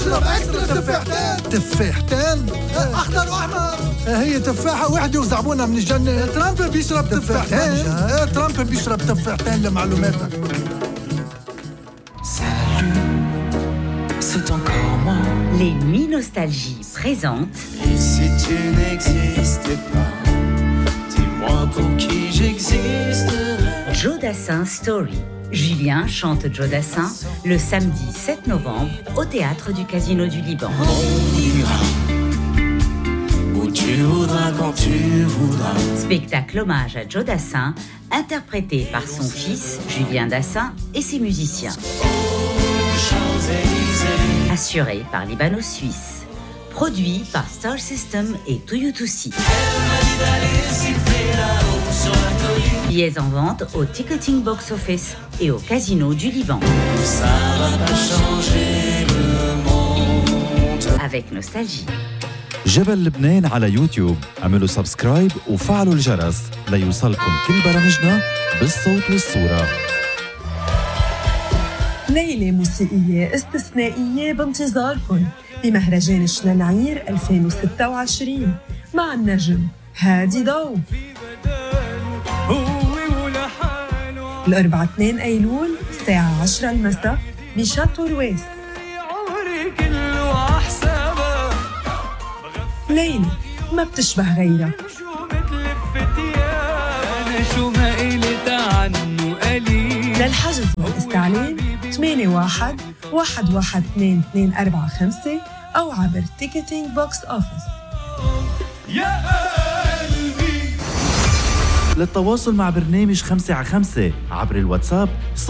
بيشرب اكسترا تفاحتين اخضر واحمر. هي تفاحه واحده وزعبونا من الجنه. ترامب بيشرب تفاحتين. ترامب بيشرب تفاحتين لمعلوماتك. C'est encore moi. Les Nuits Nostalgie présentent. Et si tu n'existais pas, dis-moi pour qui j'existerais. Joe Dassin Story. Julien chante Joe Dassin le samedi 7 novembre au théâtre du Casino du Liban. On ira où tu voudras quand tu voudras. Spectacle hommage à Joe Dassin, interprété par son fils Julien Dassin et ses musiciens. Assuré par Libano Suisse. Produit par Star System et Toyotoussi. Billets en vente au Ticketing Box Office et au Casino du Liban. Ça va pas changer le monde. Avec nostalgie. جبل لبنان على يوتيوب. اعملوا سبسكرايب وفعلوا الجرس ليوصلكم كل برامجنا بالصوت والصورة. ليلة موسيقية استثنائية بانتظاركم بمهرجان شننعير 2026 مع النجم هادي ضو. الأربعاء 2 أيلول الساعة 10 المساء بشاتو رويس. ليلة ما بتشبه غيرها. للحجز والاستعلام 81-112-245 أو عبر تيكتينج بوكس أوفيس. للتواصل مع برنامج 5 عبر الواتساب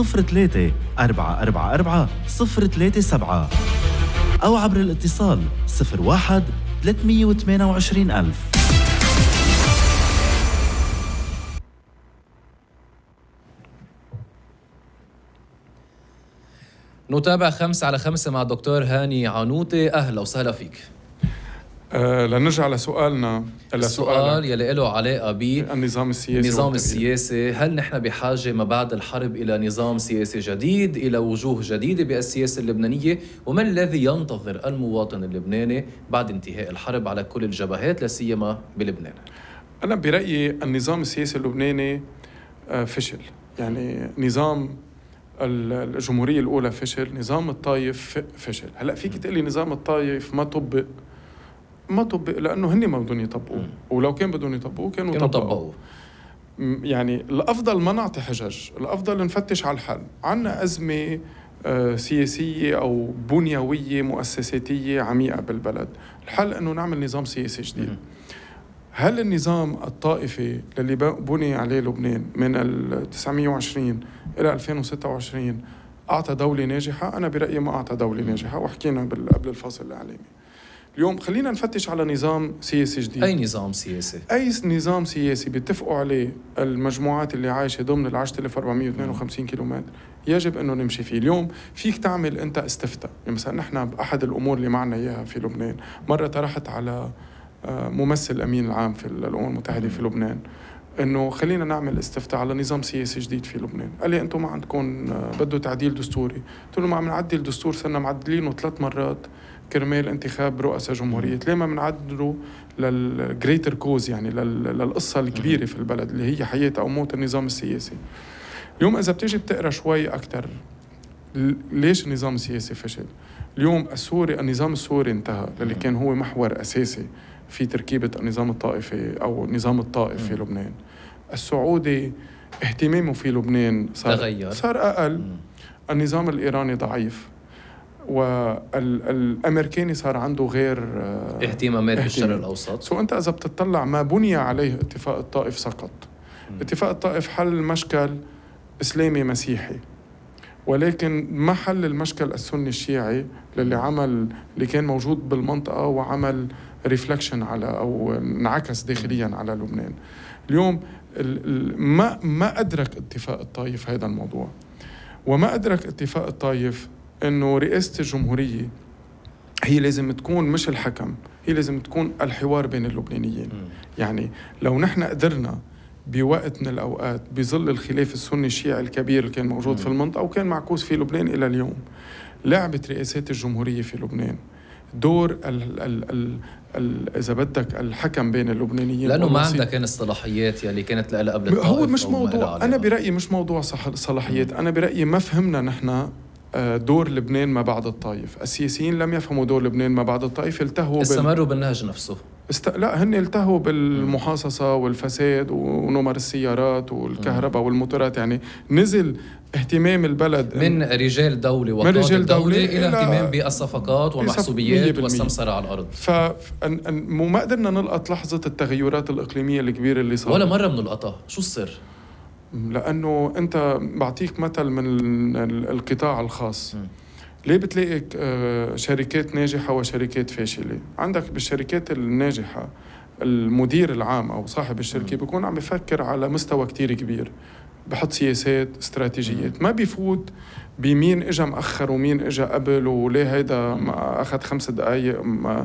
03-444-037 أو عبر الاتصال 01-328-1000. نتابع 5 على 5 مع الدكتور هاني عنوطي. أهلا وسهلا فيك. لنرجع لسؤالنا. السؤال يلي له علاقة بالنظام السياسي. هل نحن بحاجة ما بعد الحرب إلى نظام سياسي جديد، إلى وجوه جديدة بالسياسة اللبنانية؟ وما الذي ينتظر المواطن اللبناني بعد انتهاء الحرب على كل الجبهات لا سيما بلبنان؟ أنا برأيي النظام السياسي اللبناني فشل. يعني نظام الجمهورية الأولى فشل، نظام الطائف فشل. هلأ فيك تقلي نظام الطائف ما طبق لأنه هني ما بدهم يطبقوه، ولو كان بدهم يطبقوه كانوا طبقوه. يعني الأفضل ما نعطي حجج، الأفضل نفتش على الحل. عنا أزمة سياسية أو بنيوية مؤسساتية عميقة بالبلد. الحل أنه نعمل نظام سياسي جديد. هل النظام الطائفي اللي بني عليه لبنان من 1920 إلى 2026 أعطى دولة ناجحة؟ أنا برأيي ما أعطى دولة ناجحة، وحكينا قبل الفاصل الإعلامي. اليوم خلينا نفتش على نظام سياسي جديد. أي نظام سياسي؟ أي نظام سياسي بيتفقوا عليه المجموعات اللي عايشة ضمن 10452 كيلومتر يجب أنه نمشي فيه. اليوم فيك تعمل أنت استفتاء. يعني مثلا نحن بأحد الأمور اللي معنا إياها في لبنان، مرة طرحت على ممثل الأمين العام في الأمم المتحدة في لبنان إنه خلينا نعمل استفتاء على نظام سياسي جديد في لبنان. قال لي أنتم ما عندكم بده تعديل دستوري؟ قلت له ما عم نعدل الدستور، صرنا معدلينه 3 مرات كرمال انتخاب رؤساء جمهورية. ليه ما بنعدله للجريتر كوز، يعني للقصة الكبيرة في البلد اللي هي حياة أو موت النظام السياسي. اليوم إذا بتيجي بتقرأ شوي أكتر ليش النظام السياسي فشل. اليوم النظام السوري انتهى، اللي كان هو محور أساسي في تركيبة النظام الطائفي أو نظام الطائف في لبنان. السعودي اهتمامه في لبنان صار أقل. النظام الإيراني ضعيف، والأمريكاني صار عنده غير اهتمامات بالشرق الأوسط. أنت إذا بتطلع ما بني عليه اتفاق الطائف سقط. اتفاق الطائف حل مشكل إسلامي مسيحي، ولكن ما حل المشكل السني الشيعي اللي كان موجود بالمنطقة وعمل ريفلكشن على أو انعكس داخليا على لبنان. اليوم ما أدرك اتفاق الطائف هذا الموضوع، وما أدرك اتفاق الطائف إنه رئاسة الجمهورية هي لازم تكون مش الحكم، هي لازم تكون الحوار بين اللبنانيين. يعني لو نحن قدرنا بوقت من الأوقات بظل الخلاف السني الشيعي الكبير اللي كان موجود في المنطقة وكان معكوس في لبنان إلى اليوم، لعبة رئاسات الجمهورية في لبنان، دور إذا بدك الحكم بين اللبنانيين، لأنه ما عندها كان الصلاحيات يلي كانت لها قبل الطائف. هو مش موضوع، أنا برأيي مش موضوع صلاحيات، أنا برأيي ما فهمنا نحن دور لبنان ما بعد الطائف. السياسيين لم يفهموا دور لبنان ما بعد الطائف، التهوا استمروا بالنهج نفسه. لا، هن التهوا بالمحاصصة والفساد ونمر السيارات والكهرباء والموتورات، يعني نزل اهتمام البلد من رجال دولة وقادة دولة إلى اهتمام بالصفقات والمحسوبيات والسمسرة على الأرض. ما قدرنا نلقط لحظة التغيرات الإقليمية الكبيرة اللي صارت، ولا مرة بنلقطها. شو السر؟ لأنه أنت بعطيك مثل من القطاع الخاص. ليه بتلاقي شركات ناجحة وشركات فاشلة؟ عندك بالشركات الناجحة المدير العام أو صاحب الشركة بيكون عم يفكر على مستوى كتير كبير، بحط سياسات استراتيجيات، ما بيفوت بمين إجا مأخر ومين إجا قبل وليه هيدا أخذ 5 دقايق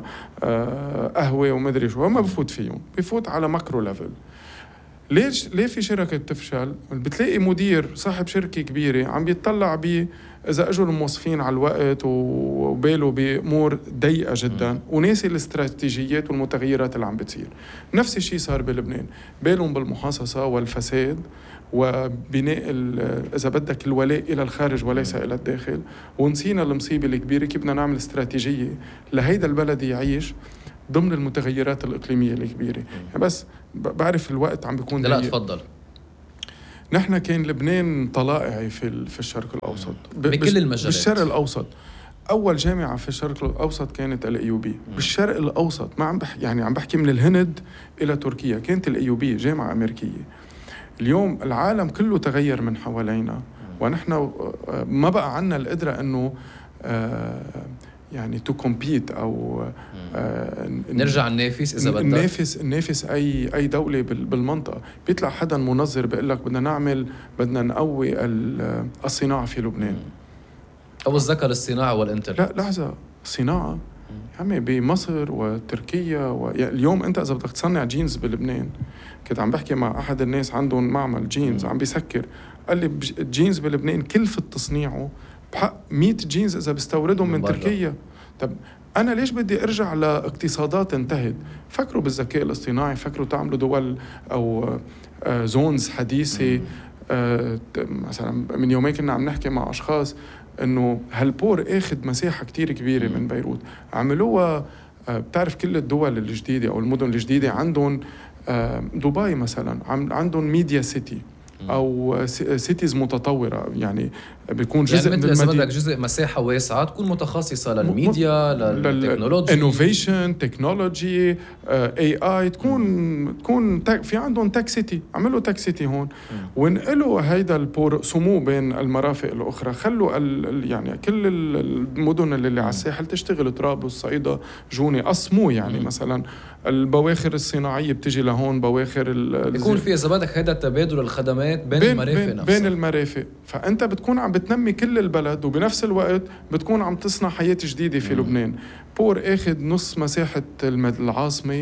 قهوة ومدري شو، ما بفوت فيهم، بيفوت على ماكرو ليفل. ليه في شركة تفشل؟ بتلاقي مدير صاحب شركة كبيرة عم بيطلع إذا أجوا الموظفين على الوقت وباله بأمور ضيقة جدا وناسي الاستراتيجيات والمتغيرات اللي عم بتصير. نفس الشيء صار بلبنان، بالهم بالمحاصصة والفساد وبناء إذا بدك الولاء إلى الخارج وليس إلى الداخل، ونسينا المصيبة الكبيرة كيف بدنا نعمل استراتيجية لهيدا البلد يعيش ضمن المتغيرات الإقليمية الكبيرة. يعني بس بعرف الوقت عم بيكون لا تفضل. نحن كان لبنان طلائعي في الشرق الأوسط، بكل المجالات. بالشرق الأوسط أول جامعة في الشرق الأوسط كانت الأيوبي. بالشرق الأوسط ما عم يعني عم بحكي من الهند إلى تركيا، كانت الأيوبي جامعة أمريكية. اليوم العالم كله تغير من حوالينا، ونحن ما بقى عنا القدرة أنه يعني تو كومبيت او نرجع ننافس اذا بدك ننافس اي دوله بالمنطقه. بيطلع حدا منظر بيقول لك بدنا نقوي الصناعه في لبنان او الذكر الصناعه والانترنت. لا لحظه، صناعه يا عمي بمصر وتركيا يعني اليوم انت اذا بدك تصنع جينز بلبنان، كنت عم بحكي مع احد الناس عندهم معمل جينز عم بيسكر، قال لي الجينز بلبنان كلفة تصنيعه بحق 100 جينز إذا بستوردهم من تركيا. طب أنا ليش بدي أرجع لاقتصادات انتهت؟ فكروا بالذكاء الاصطناعي، فكروا تعملوا دول أو زونز حديثة. مثلا من يومين كنا عم نحكي مع أشخاص إنه هالبور أخذ مساحة كتير كبيرة من بيروت، عملوها. بتعرف كل الدول الجديدة أو المدن الجديدة عندهم دبي مثلا عندهم ميديا سيتي أو سيتيز متطورة، يعني بيكون جزء يعني من المدينة، جزء مساحة واسعة تكون متخصصة للميديا، للتكنولوجيا، انوفيشن، تكنولوجي، AI، تكون في عندهم تك سيتي. عملوا تك سيتي هون ونقلوا هيدا البور سموه بين المرافق الأخرى، خلوا يعني كل المدن اللي على الساحل تشتغل. طرابلس، صعيدة، جونة، قسموه. يعني مثلا البواخر الصناعية بتجي لهون، بواخر يكون في إذا بدك هيدا تبادل الخدمات بين المرافق نفسها، بين المرافق. فأنت بتكون عم بتنمي كل البلد وبنفس الوقت بتكون عم تصنع حياة جديدة في لبنان. بور اخذ نص مساحة العاصمة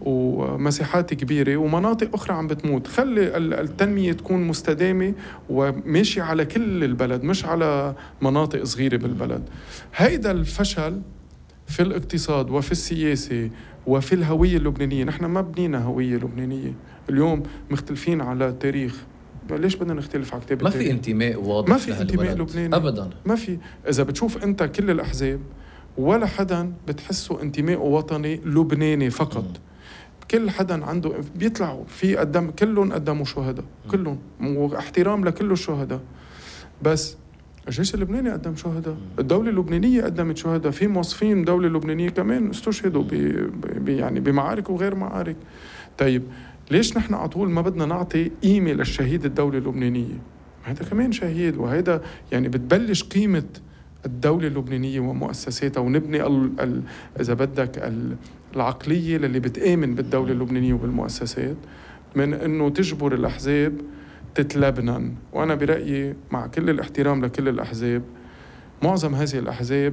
ومساحات كبيرة ومناطق أخرى عم بتموت. خلي التنمية تكون مستدامة وماشي على كل البلد، مش على مناطق صغيرة بالبلد. هيدا الفشل في الاقتصاد وفي السياسة وفي الهوية اللبنانية. نحن ما بنينا هوية لبنانية، اليوم مختلفين على التاريخ. ليش بدنا نختلف على كتاب التاريخ؟ ما في انتماء واضح، ما في انتماء لبناني أبدا. ما في. إذا بتشوف أنت كل الأحزاب ولا حدا بتحسه انتماء وطني لبناني فقط. كل حدا عنده بيطلعوا في قدام، كلهم قدموا شهداء، كلهم، واحترام لكل الشهداء. بس الجيش اللبناني قدم شهداء، الدولة اللبنانية قدمت شهداء، في موظفين دولة لبنانية كمان استشهدوا يعني بمعارك وغير معارك. طيب ليش نحن على طول ما بدنا نعطي قيمة للشهيد الدولة اللبنانية؟ هذا كمان شهيد، وهذا يعني بتبلش قيمة الدولة اللبنانية ومؤسساتها، ونبني إذا بدك العقلية اللي بتآمن بالدولة اللبنانية وبالمؤسسات، من إنه تجبر الأحزاب تتلبنن. وأنا برأيي مع كل الاحترام لكل الأحزاب، معظم هذه الأحزاب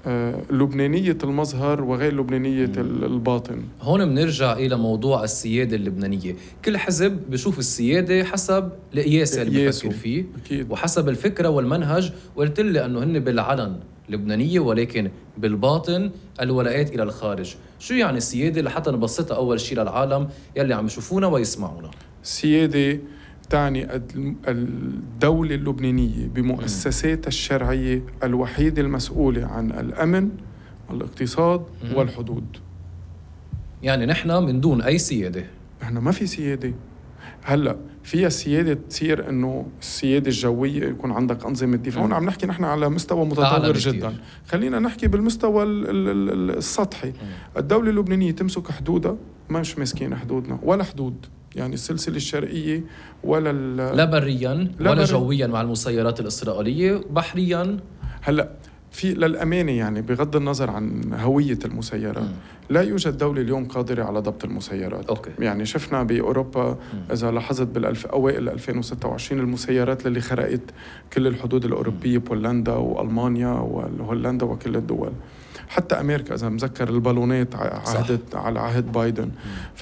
لبنانية المظهر وغير لبنانية الباطن. هون بنرجع إلى موضوع السيادة اللبنانية. كل حزب بشوف السيادة حسب القياس اللي بفكر فيه، أكيد، وحسب الفكرة والمنهج. وقلت لي أنه هن بالعلن لبنانية، ولكن بالباطن الولاءات إلى الخارج. شو يعني السيادة لحتى نبسطها أول شيء للعالم يلي عم يشوفونا ويسمعونا؟ السيادة تعني الدولة اللبنانية بمؤسساتها الشرعية الوحيدة المسؤولة عن الأمن والاقتصاد والحدود. يعني نحن من دون أي سيادة. نحن ما في سيادة. هلأ فيها السيادة تصير إنه السيادة الجوية يكون عندك أنظمة دفاع. هون عم نحكي نحن على مستوى متطور جدا. خلينا نحكي بالمستوى السطحي. الدولة اللبنانية تمسك حدودها، مش ماسكين حدودنا ولا حدود، يعني السلسلة الشرقية ولا لا بريا ولا جويا مع المسيرات الإسرائيلية، بحريا. هلأ في للأمانة يعني بغض النظر عن هوية المسيرات لا يوجد دولة اليوم قادرة على ضبط المسيرات. أوكي. يعني شفنا بأوروبا إذا لاحظت أوائل 2026 المسيرات اللي خرقت كل الحدود الأوروبية، بولندا وألمانيا وهولندا وكل الدول، حتى أمريكا إذا مذكر البالونات على عهد بايدن.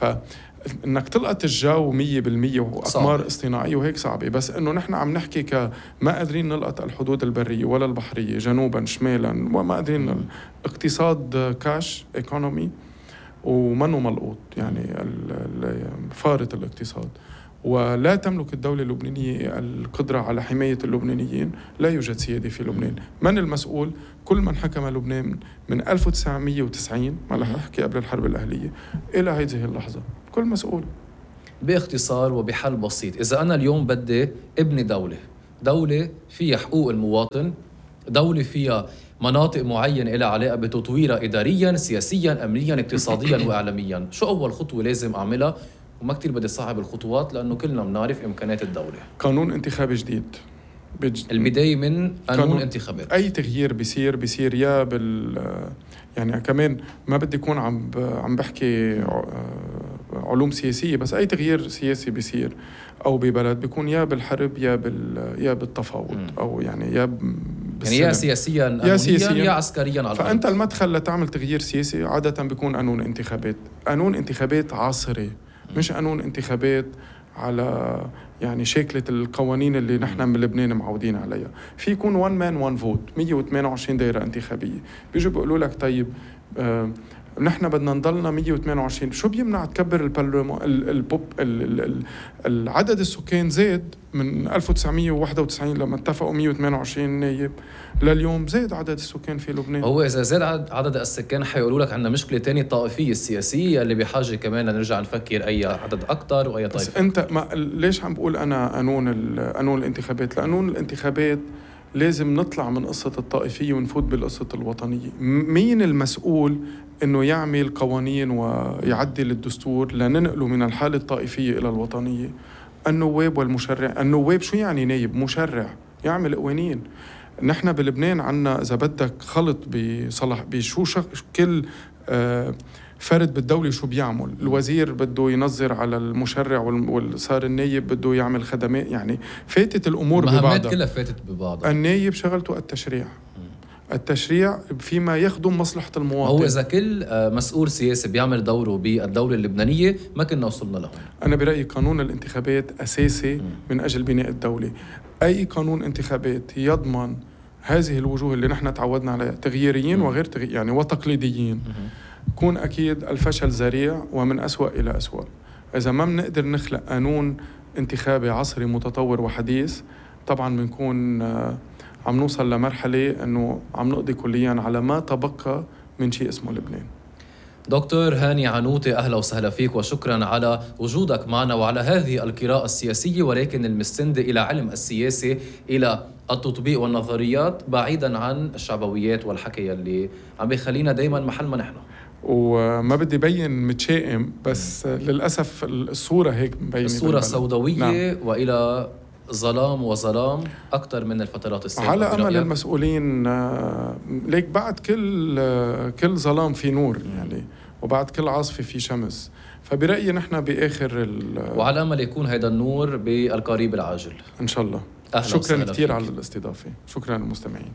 انك تلقط الجو 100% واقمار اصطناعيه وهيك صعبه، بس انه نحن عم نحكي ما قادرين نلقط الحدود البريه ولا البحريه جنوبا شمالا، وما قادرين اقتصاد كاش ايكونومي ومنه ملقوط، يعني فارط الاقتصاد. ولا تملك الدولة اللبنانية القدرة على حماية اللبنانيين. لا يوجد سيادة في لبنان. من المسؤول؟ كل من حكم لبنان من 1990 ما رح أحكي قبل الحرب الأهلية إلى هذه اللحظة، كل مسؤول. باختصار وبحل بسيط، إذا أنا اليوم بدي ابني دولة فيها حقوق المواطن، دولة فيها مناطق معينة إلى علاقة بتطويرها إداريا سياسيا أمنيا اقتصاديا وإعلاميا، شو أول خطوة لازم أعملها؟ وما كتير بدي صاحب الخطوات لأنه كلنا بنعرف إمكانيات الدولة. قانون انتخابي جديد. البداية من قانون انتخابات. أي تغيير بيصير يا يعني كمان ما بدي يكون عم بحكي علوم سياسية، بس أي تغيير سياسي بيصير أو ببلد بيكون يا بالحرب يا بالتفاوض أو يعني يا سياسيا قانونيا يا عسكريا على فأنت المدخل لتعمل تغيير سياسي عادة بيكون قانون انتخابات. قانون انتخابات عصري، مش قانون انتخابات على يعني شكلة القوانين اللي نحن بلبنان معودين عليها. في يكون 1 man 1 vote 128 دائرة انتخابية. بيجوا بيقولوا لك طيب نحن بدنا نضلنا 128، شو بيمنع تكبر العدد السكان زاد من 1991 لما اتفقوا 128 نايب لليوم زاد عدد السكان في لبنان. هو إذا زاد عدد السكان حيقولوا لك عندنا مشكلة تانية الطائفية السياسية اللي بحاجة كمان لنرجع نفكر أي عدد أكتر وأي طائفة. بس أنت ليش عم بقول أنا قانون الانتخابات؟ لقانون الانتخابات لازم نطلع من قصة الطائفية ونفوت بالقصة الوطنية. مين المسؤول إنه يعمل قوانين ويعدل الدستور لننقله من الحالة الطائفية إلى الوطنية؟ النواب والمشرع. النواب شو يعني نايب؟ مشرع يعمل قوانين. نحن بلبنان عنا إذا بدك خلط بشو كل فرد بالدولة شو بيعمل. الوزير بده ينظر على المشرع والصار النايب بده يعمل خدمات، يعني فاتت الأمور ببعضها. مهمات كلها فاتت ببعضها. النايب شغلته التشريع فيما يخدم مصلحة المواطن. هو إذا كل مسؤول سياسي بيعمل دوره بالدولة اللبنانية ما كنا وصلنا لهم. أنا برأيي قانون الانتخابات أساسي من أجل بناء الدولة. أي قانون انتخابات يضمن هذه الوجوه اللي نحن تعودنا عليها، تغييريين وغير يعني وتقليديين، يكون أكيد الفشل ذريع ومن أسوأ إلى أسوأ. إذا ما بنقدر نخلق قانون انتخابي عصري متطور وحديث، طبعاً بنكون عم نوصل لمرحلة أنه عم نقضي كلياً على ما تبقى من شيء اسمه لبنان. دكتور هاني عنوتي، أهلا وسهلا فيك وشكراً على وجودك معنا وعلى هذه القراءة السياسية ولكن المستندة إلى علم السياسة، إلى التطبيق والنظريات بعيداً عن الشعبويات والحكي اللي عم بيخلينا دايماً محل ما نحن. وما بدي بين متشائم، بس للأسف الصورة هيك مبينة، الصورة سوداوية. نعم. وإلى ظلام أكثر من الفترات السابقة. على أمل المسؤولين ليك بعد كل ظلام في نور يعني، وبعد كل عاصفة في شمس. فبرأيي نحن بآخر وعلى أمل يكون هذا النور بالقريب العاجل إن شاء الله. شكرا كثير على الاستضافة. شكرا للمستمعين.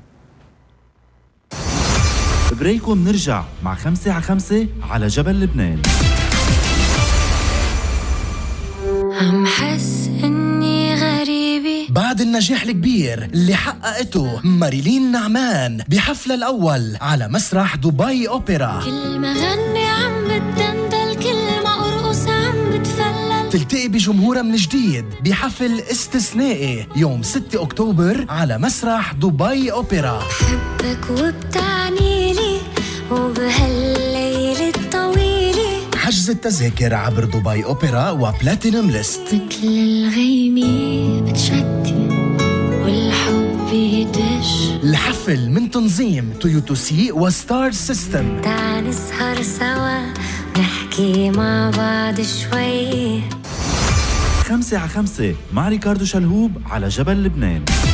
بريكم نرجع مع 5 على 5 على جبل لبنان. عم حس إني غريبة بعد النجاح الكبير اللي حققته ماريلين نعمان بحفلها الأول على مسرح دبي أوبرا، كل ما غني عم بتدندل، كل ما أرقص عم بتفلل، تلتقي بجمهورها من جديد بحفل استثنائي يوم 6 أكتوبر على مسرح دبي أوبرا. بحبك وبتعني لي وبهالليل الطويلة. حجز التذاكر عبر دبي أوبرا وبلاتينوم ليست. مثل الغيمة بتشتي والحب يدش. الحفل من تنظيم تويوتو سي وستار سيستم. تعال نسهر سوا نحكي مع بعض شوي. 5 على 5 مع ريكاردو شلهوب على جبل لبنان.